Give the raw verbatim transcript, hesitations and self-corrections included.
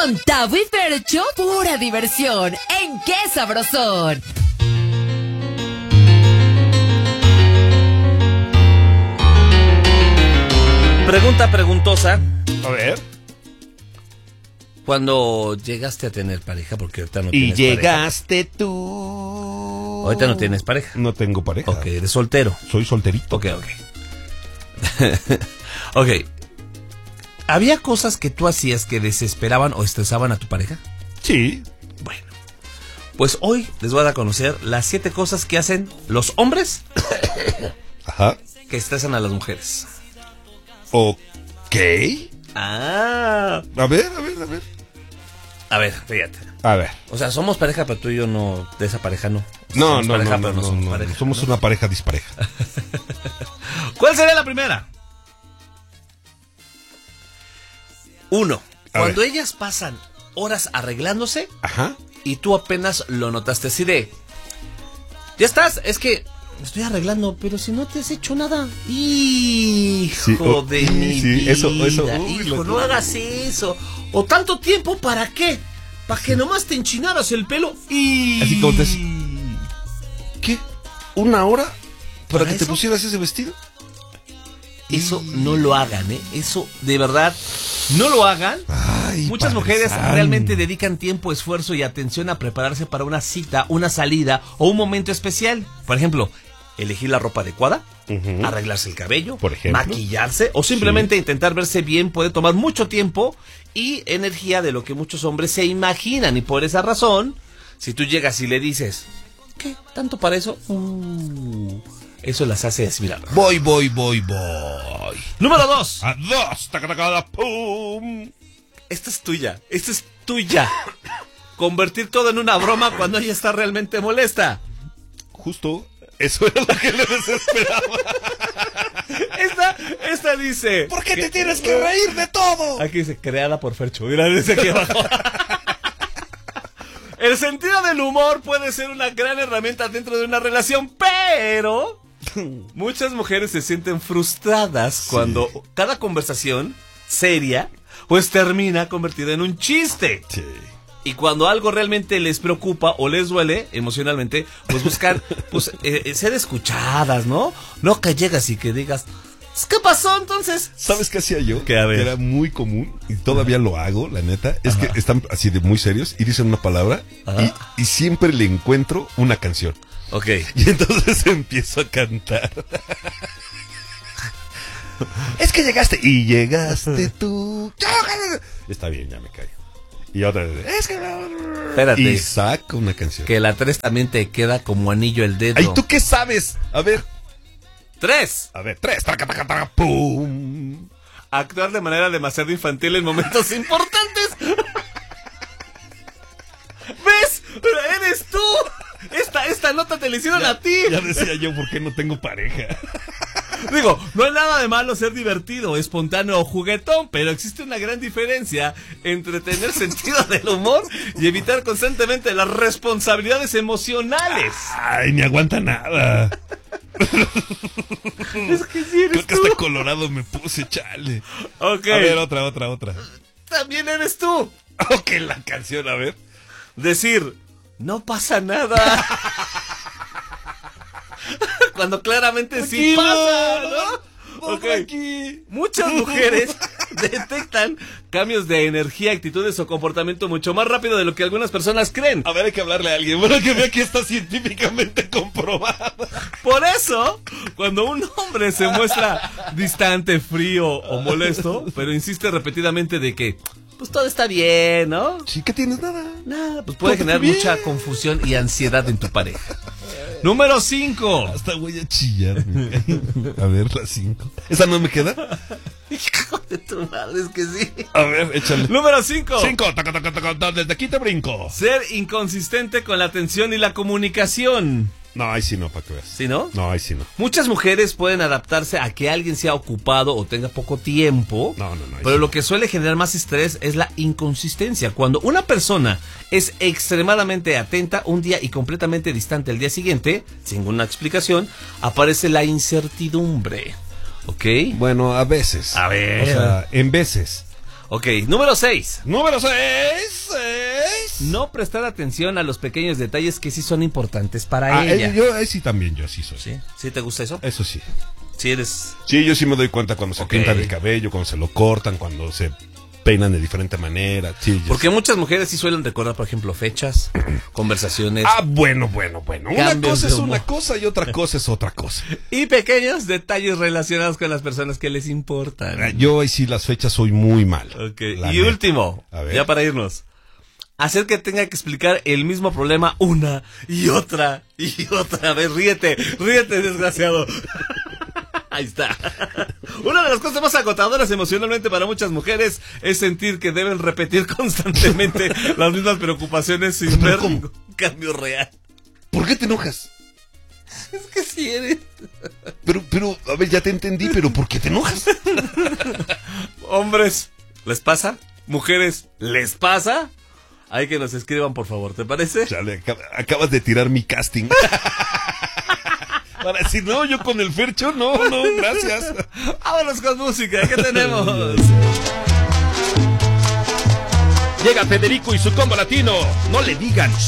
Con Tavo y Fercho, pura diversión. ¿En qué sabrosón? Pregunta preguntosa. A ver. Cuando llegaste a tener pareja, porque ahorita no Y tienes llegaste pareja. tú. Ahorita no tienes pareja. No tengo pareja. Ok, eres soltero. Soy solterito. Ok, ok. Ok. ¿Había cosas que tú hacías que desesperaban o estresaban a tu pareja? Sí. Bueno, pues hoy les voy a dar a conocer las siete cosas que hacen los hombres Ajá. que estresan a las mujeres. Ok. Ah. A ver, a ver, a ver. A ver, fíjate. A ver. O sea, somos pareja, pero tú y yo no, de esa pareja no. No, somos no, pareja, no, pero no, no somos no, pareja. Somos ¿no? una pareja dispareja. ¿Cuál sería la primera? Uno. A Cuando ver. ellas pasan horas arreglándose Ajá. y tú apenas lo notaste así de... Ya estás, es que me estoy arreglando, pero si no te has hecho nada. Hijo Sí, oh, de sí, mi sí, vida. eso, eso, uy, Hijo, lo- no hagas eso. O tanto tiempo, ¿para qué? ¿Para que nomás te enchinaras el pelo? Y... Así como te hace- ¿Qué? ¿Una hora para ¿Para que te eso? pusieras ese vestido? Eso no lo hagan, ¿eh? Eso, de verdad, no lo hagan. Ay, Muchas Padre mujeres Santo. realmente dedican tiempo, esfuerzo y atención a prepararse para una cita, una salida o un momento especial. Por ejemplo, elegir la ropa adecuada, Ujú. arreglarse el cabello, Por ejemplo. maquillarse o simplemente intentar verse bien puede tomar mucho tiempo y energía de lo que muchos hombres se imaginan. Y por esa razón, si tú llegas y le dices, ¿qué? ¿Tanto para eso? Uh, eso las hace así, mira. Voy, voy, voy, voy. Número dos. A dos. Taca, taca, taca, pum. Esta es tuya, esta es tuya. Convertir todo en una broma cuando ella está realmente molesta. Justo. Eso era lo que le desesperaba. Esta, esta dice... ¿Por qué te tienes que reír de todo? Aquí dice, creada por Fercho. Mira, dice aquí abajo. El sentido del humor puede ser una gran herramienta dentro de una relación, pero... muchas mujeres se sienten frustradas Sí. cuando cada conversación seria pues termina convertida en un chiste. Sí. Y cuando algo realmente les preocupa o les duele emocionalmente, pues buscan pues, eh, ser escuchadas, ¿no? No que llegas y que digas, ¿qué pasó entonces? ¿Sabes qué hacía yo? ¿Qué? A ver. Era muy común y todavía lo hago, la neta. Es que están así de muy serios y dicen una palabra y, y siempre le encuentro una canción. Ok. Y entonces empiezo a cantar. Es que llegaste y llegaste tú. Está bien, ya me callo. Y otra vez. Es que... Espérate. Y saco una canción. Que la tres también te queda como anillo el dedo. Ay, ¿tú qué sabes? A ver, Tres. a ver, tres. Taca, taca, taca, pum. Actuar de manera demasiado infantil en momentos importantes. ¿Ves? Eres tú. Esta, esta nota te la hicieron Ya, a ti. ya decía yo por qué no tengo pareja. Digo, no hay nada de malo ser divertido, espontáneo o juguetón, pero existe una gran diferencia entre tener sentido del humor y evitar constantemente las responsabilidades emocionales. Ay, ni aguanta nada. Es que sí eres Creo que tú. hasta colorado me puse, chale. Ok. A ver, otra, otra, otra. También eres tú. Ok, la canción, a ver. Decir, no pasa nada. Cuando claramente sí Tranquilo, pasa, ¿no? no, Ok. tranqui. Muchas mujeres detectan cambios de energía, actitudes o comportamiento mucho más rápido de lo que algunas personas creen. A ver, hay que hablarle a alguien. Bueno, que vea que está científicamente comprobado. Por eso, cuando un hombre se muestra distante, frío o molesto, pero insiste repetidamente de que, pues todo está bien, ¿no? Sí, ¿qué tienes? Nada. Nada, pues puede Todo generar bien. mucha confusión y ansiedad en tu pareja. Número cinco. Hasta voy a chillar. me cae. A ver, la cinco. ¿Esa no me queda? Hijo de tu madre, es que sí. A ver, échale. Número cinco. Cinco. Taca, taca, taca, taca, desde aquí te brinco. Ser inconsistente con la atención y la comunicación. No, ahí sí no, para que veas. ¿Sí, no? No, ahí sí no. Muchas mujeres pueden adaptarse a que alguien sea ocupado o tenga poco tiempo. No, no, no, ahí Pero sí lo no. que suele generar más estrés es la inconsistencia. Cuando una persona es extremadamente atenta un día y completamente distante el día siguiente, sin ninguna explicación, aparece la incertidumbre. ¿Ok? Bueno, a veces. A ver. O sea, en veces. Ok, número seis. Número seis. No prestar atención a los pequeños detalles que sí son importantes para Ah, ella. eh, yo eh, sí también, yo sí soy. ¿Sí? ¿Sí te gusta eso? Eso sí. Sí eres... Sí, yo sí me doy cuenta cuando se Ok. pintan el cabello, cuando se lo cortan, cuando se peinan de diferente manera. Sí, yo Porque sí. muchas mujeres sí suelen recordar, por ejemplo, fechas, conversaciones Ah, bueno, bueno, bueno. Una Cambios cosa de es una humor. cosa y otra cosa es otra cosa. y pequeños detalles relacionados con las personas que les importan. Ah, Yo ahí sí las fechas soy muy mal. Ok, la y neta. último, A ver. ya para irnos. Hacer que tenga que explicar el mismo problema una y otra y otra vez. Ríete, ríete, desgraciado. Ahí está. Una de las cosas más agotadoras emocionalmente para muchas mujeres es sentir que deben repetir constantemente las mismas preocupaciones sin ver ¿Cómo? ningún cambio real. ¿Por qué te enojas? Es que si eres... Pero, pero, a ver, ya te entendí, pero ¿por qué te enojas? Hombres, ¿les pasa? Mujeres, ¿les pasa? Hay que nos escriban, por favor, ¿te parece? Chale, acab- acabas de tirar mi casting. Para decir, no, yo con el Fercho, no, no, gracias. Vámonos con música, ¿qué tenemos? Llega Federico y su combo latino. No le digan